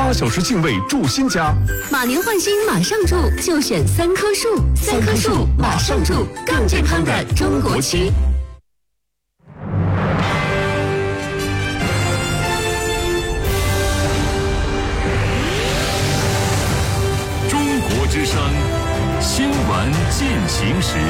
8小时净位住新家。 马年换新马上住，就选3棵树，3棵树马上住，更健康的中国区。 中国之声新闻进行时。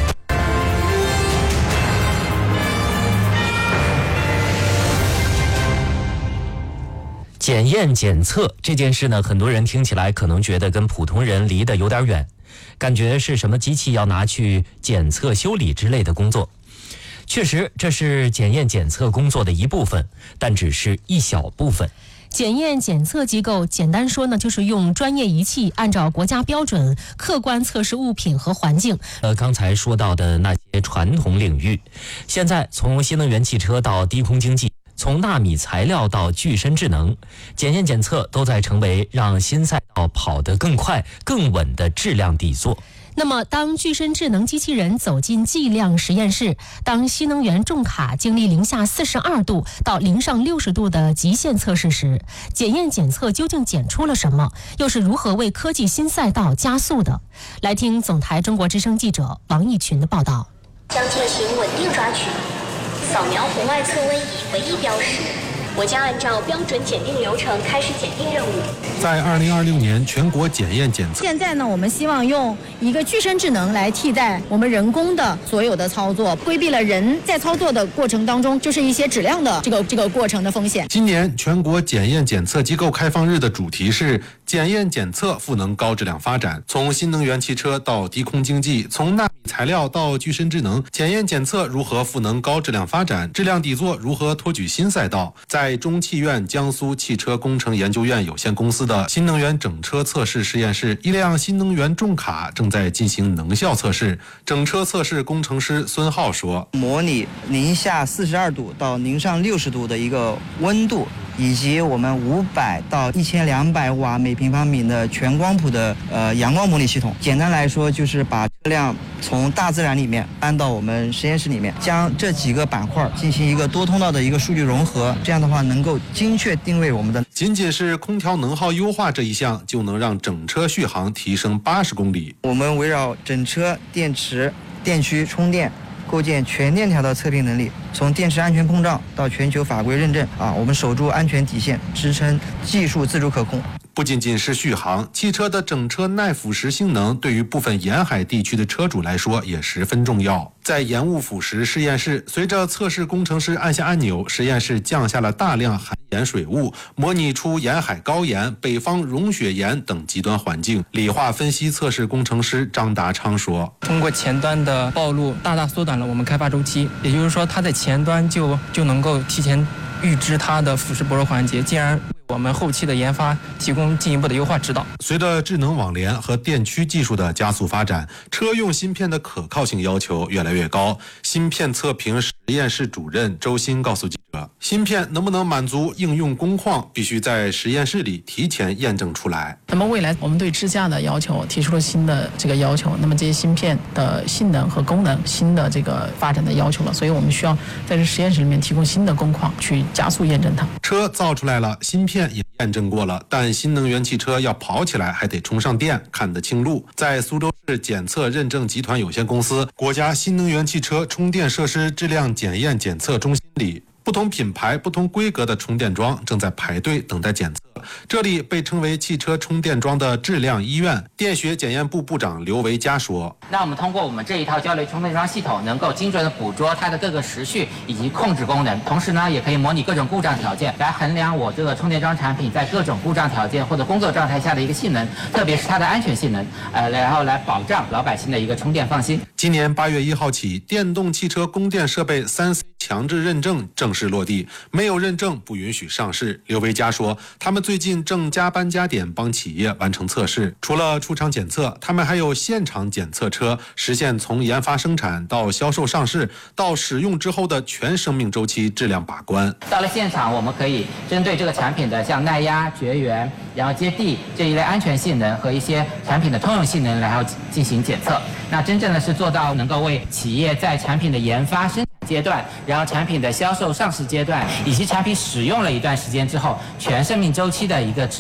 检验检测这件事呢，很多人听起来可能觉得跟普通人离得有点远，感觉是什么机器要拿去检测修理之类的工作。确实，这是检验检测工作的一部分，但只是一小部分。 检验检测机构简单说呢，就是用专业仪器按照国家标准客观测试物品和环境。 刚才说到的那些传统领域，现在从新能源汽车到低空经济，从纳米材料到具身智能，检验检测都在成为让新赛道跑得更快更稳的质量底座。 那么当具身智能机器人走进计量实验室，当新能源重卡经历零下42度到零上60度的极限测试时，检验检测究竟检出了什么，又是如何为科技新赛道加速的？来听总台中国之声记者王义群的报道。 将进行稳定抓取，扫描红外测温仪唯一标识。我将按照标准检定流程开始检定任务。 在2026年全国检验检测， 现在呢，我们希望用一个具身智能来替代我们人工的所有的操作，规避了人在操作的过程当中就是一些质量的这个过程的风险。 今年全国检验检测机构开放日的主题是检验检测赋能高质量发展，从新能源汽车到低空经济，从纳米材料到具身智能，检验检测如何赋能高质量发展，质量底座如何托举新赛道。在中汽院江苏汽车工程研究院有限公司的新能源整车测试实验室，一辆新能源重卡正在进行能效测试。整车测试工程师孙浩说， 模拟零下42度到零上60度的一个温度，以及我们500到1200瓦每平方米的全光谱的阳光模拟系统。简单来说，就是把车辆从大自然里面搬到我们实验室里面，将这几个板块进行一个多通道的一个数据融合，这样的话能够精确定位我们的。 仅仅是空调能耗优化这一项，就能让整车续航提升80公里。 我们围绕整车电池、电驱、充电，构建全链条的测评能力，从电池安全碰撞到全球法规认证我们守住安全底线，支撑技术自主可控。 不仅仅是续航，汽车的整车耐腐蚀性能对于部分沿海地区的车主来说也十分重要。在盐雾腐蚀实验室，随着测试工程师按下按钮，实验室降下了大量含盐水雾，模拟出沿海高盐、北方融雪盐等极端环境。理化分析测试工程师张达昌说， 通过前端的暴露，大大缩短了我们开发周期，也就是说它在前端就能够提前预知它的腐蚀薄弱环节，进而为我们后期的研发提供进一步的优化指导。 随着智能网联和电驱技术的加速发展，车用芯片的可靠性要求越来越高。芯片测评实验室主任周鑫告诉记者，芯片能不能满足应用工况，必须在实验室里提前验证出来。 那么未来我们对支架的要求提出了新的这个要求，那么这些芯片的性能和功能新的这个发展的要求了，所以我们需要在这实验室里面提供新的工况去加速验证它。 车造出来了，芯片也验证过了，但新能源汽车要跑起来还得充上电，看得清路。在苏州市检测认证集团有限公司国家新能源汽车充电设施质量检验检测中心里，不同品牌、不同规格的充电桩正在排队等待检测。这里被称为汽车充电桩的质量医院。电学检验部部长刘维佳说：“ 那我们通过我们这一套交流充电桩系统，能够精准的捕捉它的各个时序以及控制功能，同时呢，也可以模拟各种故障条件，来衡量我这个充电桩产品在各种故障条件或者工作状态下的一个性能，特别是它的安全性能，然后来保障老百姓的一个充电放心。” 今年8月1号起，电动汽车供电设备3C 强制认证正式落地，没有认证不允许上市。刘维佳说，他们最近正加班加点帮企业完成测试，除了出厂检测，他们还有现场检测车，实现从研发生产到销售上市到使用之后的全生命周期质量把关。 到了现场，我们可以针对这个产品的像耐压、绝缘，然后接地这一类安全性能和一些产品的通用性能，然后进行检测。那真正的是做到能够为企业在产品的研发生产阶段，然后产品的销售上市阶段，以及产品使用了一段时间之后全生命周期的一个